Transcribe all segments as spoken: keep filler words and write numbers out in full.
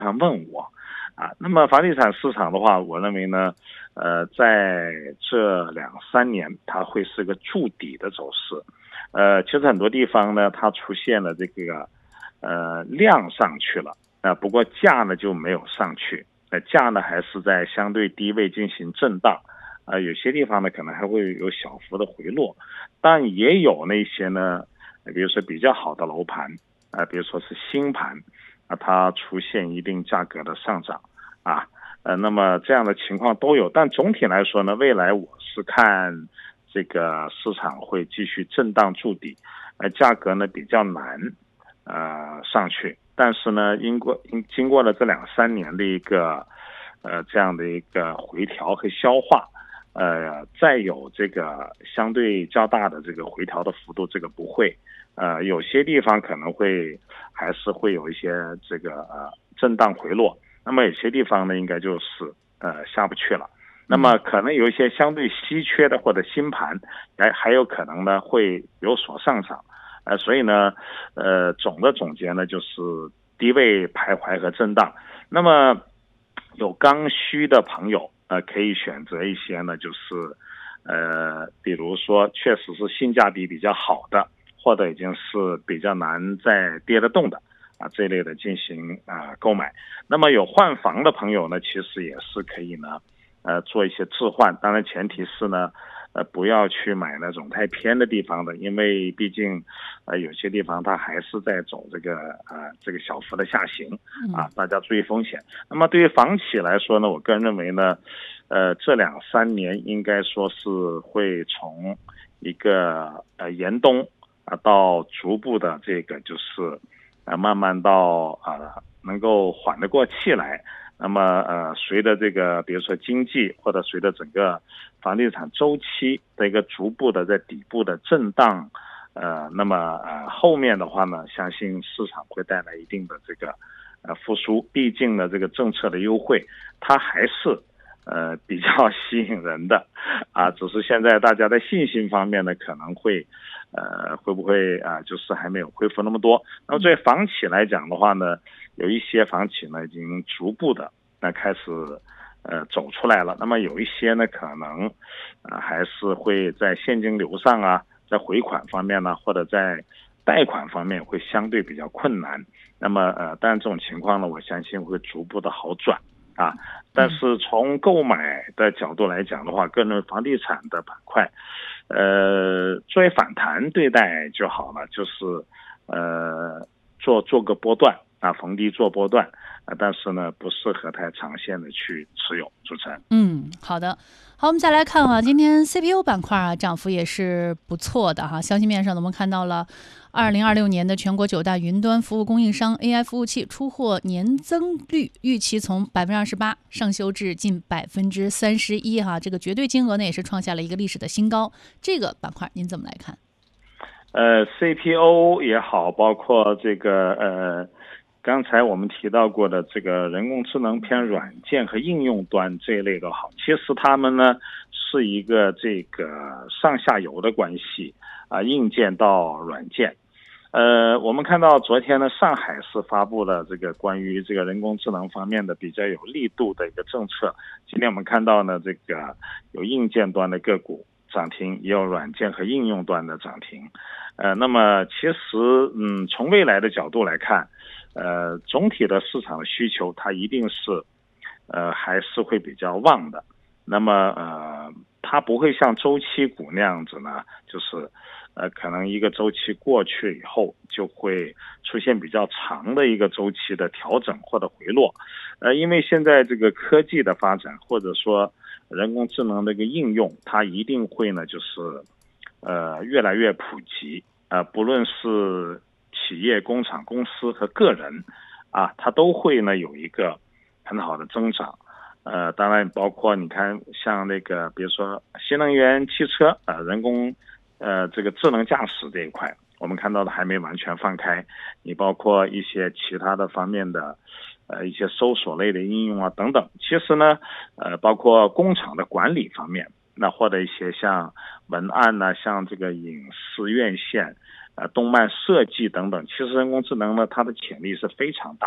常问我啊。那么房地产市场的话，我认为呢，呃，在这两三年它会是个筑底的走势。呃，其实很多地方呢，它出现了这个呃量上去了，啊、呃，不过价呢就没有上去，呃，价呢还是在相对低位进行震荡。啊、呃，有些地方呢可能还会有小幅的回落，但也有那些呢，比如说比较好的楼盘，啊、呃，比如说是新盘，啊，它出现一定价格的上涨，啊，呃，那么这样的情况都有。但总体来说呢，未来我是看这个市场会继续震荡筑底，呃，价格呢比较难，呃，上去。但是呢，经过经过了这两三年的一个，呃，这样的一个回调和消化。呃，再有这个相对较大的这个回调的幅度，这个不会，呃，有些地方可能会还是会有一些这个呃震荡回落，那么有些地方呢，应该就是呃下不去了，那么可能有一些相对稀缺的或者新盘，还还有可能呢会有所上涨，呃，所以呢，呃，总的总结呢就是低位徘徊和震荡，那么有刚需的朋友。呃，可以选择一些呢，就是，呃，比如说确实是性价比比较好的，或者已经是比较难再跌得动的啊这一类的进行啊、呃、购买。那么有换房的朋友呢，其实也是可以呢，呃，做一些置换。当然前提是呢，呃，不要去买那种太偏的地方的，因为毕竟，呃，有些地方它还是在走这个呃这个小幅的下行啊，大家注意风险。那么对于房企来说呢，我个人认为呢，呃，这两三年应该说是会从一个呃严冬啊到逐步的这个就是呃慢慢到啊、呃、能够缓得过气来。那么呃，随着这个比如说经济或者随着整个房地产周期的一个逐步的在底部的震荡，呃，那么呃后面的话呢，相信市场会带来一定的这个呃复苏。毕竟呢，这个政策的优惠它还是呃比较吸引人的啊，只是现在大家的信心方面呢可能会呃会不会啊、呃、就是还没有恢复那么多。那么对房企来讲的话呢，有一些房企呢已经逐步的那、呃、开始呃走出来了，那么有一些呢可能呃还是会在现金流上啊，在回款方面呢，或者在贷款方面会相对比较困难。那么呃当然这种情况呢，我相信会逐步的好转啊。但是从购买的角度来讲的话，个人房地产的板块呃作为反弹对待就好了，就是呃做做个波段啊，逢低做波段啊，但是呢不适合太长线的去持有。主持人， 嗯，好的，好，我们再来看啊，今天 C P U 板块啊涨幅也是不错的哈。消息面上呢，我们看到了二零二六年的全国九大云端服务供应商 A I 服务器出货年增率预期从百分之二十八上修至近百分之三十一哈，这个绝对金额呢也是创下了一个历史的新高。这个板块您怎么来看？ 呃 ，C P U 也好，包括这个呃。刚才我们提到过的这个人工智能偏软件和应用端这一类的好，其实它们呢是一个这个上下游的关系啊，硬件到软件。呃，我们看到昨天呢，上海市发布了这个关于这个人工智能方面的比较有力度的一个政策。今天我们看到呢，这个有硬件端的个股涨停，也有软件和应用端的涨停。呃，那么其实嗯，从未来的角度来看。呃，总体的市场需求它一定是，呃，还是会比较旺的。那么呃，它不会像周期股那样子呢，就是呃，可能一个周期过去以后就会出现比较长的一个周期的调整或者回落。呃，因为现在这个科技的发展或者说人工智能的一个应用，它一定会呢，就是呃越来越普及。呃，不论是企业、工厂、公司和个人，啊，它都会呢有一个很好的增长。呃，当然包括你看，像那个比如说新能源汽车，呃，人工，呃，这个智能驾驶这一块，我们看到的还没完全放开。你包括一些其他的方面的，呃，一些搜索类的应用啊等等。其实呢，呃，包括工厂的管理方面，那或者一些像文案呢、啊，像这个影视院线。呃，动漫设计等等，其实人工智能呢，它的潜力是非常大的。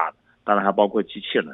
当然还包括机器人。